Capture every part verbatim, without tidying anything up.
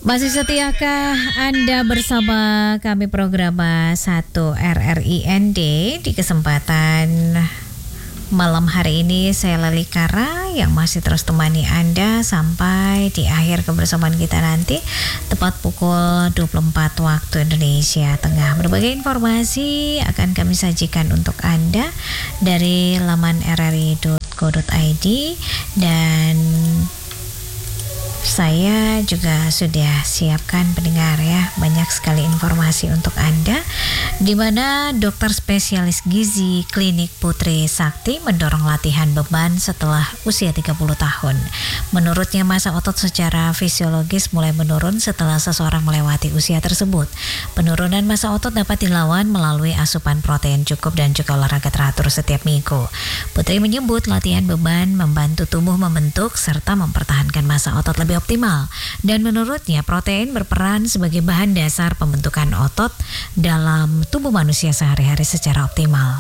Masih setiakah Anda bersama kami program satu R R I N D di kesempatan malam hari ini? Saya Leli Kara yang masih terus temani Anda sampai di akhir kebersamaan kita nanti tepat pukul dua puluh empat waktu Indonesia Tengah. Berbagai informasi akan kami sajikan untuk Anda dari laman r r i dot co dot i d, dan saya juga sudah siapkan pendengar ya banyak sekali informasi untuk Anda, di mana dokter spesialis gizi klinik Putri Sakti mendorong latihan beban setelah usia tiga puluh tahun. Menurutnya massa otot secara fisiologis mulai menurun setelah seseorang melewati usia tersebut. Penurunan massa otot dapat dilawan melalui asupan protein cukup dan juga olahraga teratur setiap minggu. Putri menyebut latihan beban membantu tubuh membentuk serta mempertahankan massa otot lebih optimal, dan menurutnya protein berperan sebagai bahan dasar pembentukan otot dalam tubuh manusia sehari-hari secara optimal.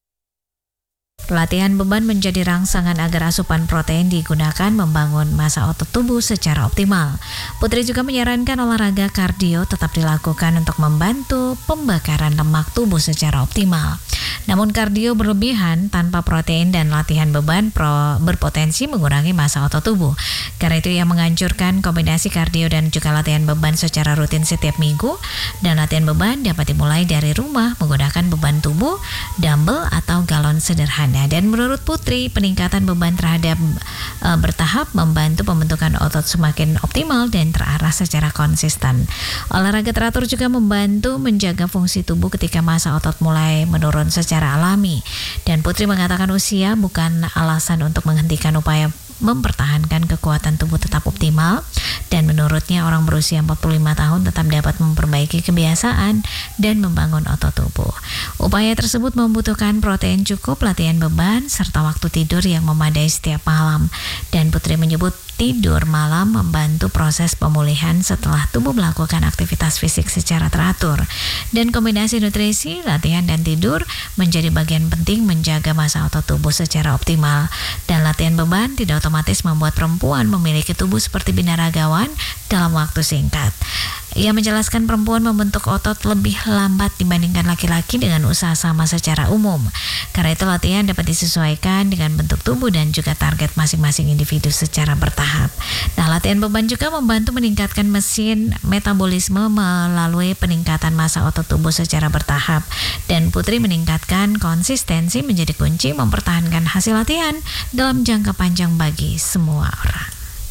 Latihan beban menjadi rangsangan agar asupan protein digunakan membangun massa otot tubuh secara optimal. Putri juga menyarankan olahraga kardio tetap dilakukan untuk membantu pembakaran lemak tubuh secara optimal. Namun kardio berlebihan tanpa protein dan latihan beban pro berpotensi mengurangi massa otot tubuh. Karena itu ia menganjurkan kombinasi kardio dan juga latihan beban secara rutin setiap minggu, dan latihan beban dapat dimulai dari rumah menggunakan beban tubuh, dumbbell atau galon sederhana. Dan menurut Putri, peningkatan beban terhadap e, bertahap membantu pembentukan otot semakin optimal dan terarah secara konsisten. Olahraga teratur juga membantu menjaga fungsi tubuh ketika massa otot mulai menurun secara alami. Dan Putri mengatakan usia bukan alasan untuk menghentikan upaya mempertahankan kekuatan tubuh tetap optimal, dan menurutnya orang berusia empat puluh lima tahun tetap dapat memperbaiki kebiasaan dan membangun otot tubuh. Upaya tersebut membutuhkan protein cukup, latihan beban, serta waktu tidur yang memadai setiap malam. Dan Putri menyebut tidur malam membantu proses pemulihan setelah tubuh melakukan aktivitas fisik secara teratur. Dan kombinasi nutrisi, latihan, dan tidur menjadi bagian penting menjaga massa otot tubuh secara optimal. Dan latihan beban tidak otomatis membuat perempuan memiliki tubuh seperti binaragawan dalam waktu singkat. Ia menjelaskan perempuan membentuk otot lebih lambat dibandingkan laki-laki dengan usaha sama secara umum. Karena itu latihan dapat disesuaikan dengan bentuk tubuh dan juga target masing-masing individu secara bertahap. Nah, latihan beban juga membantu meningkatkan mesin metabolisme melalui peningkatan massa otot tubuh secara bertahap. Dan Putri meningkatkan konsistensi menjadi kunci mempertahankan hasil latihan dalam jangka panjang bagi semua orang.